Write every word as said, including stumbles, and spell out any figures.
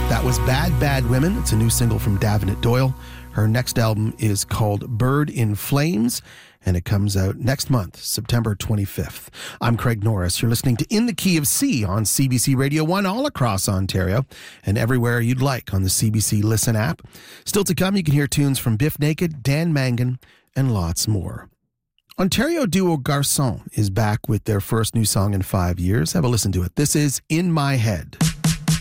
That was Bad Bad Women. It's a new single from Davenant Doyle. Her next album is called Bird in Flames, and it comes out next month, September twenty-fifth. I'm Craig Norris. You're listening to In the Key of C on C B C Radio one all across Ontario and everywhere you'd like on the C B C Listen app. Still to come, you can hear tunes from Biff Naked, Dan Mangan, and lots more. Ontario duo Garçon is back with their first new song in five years. Have a listen to it. This is In My Head.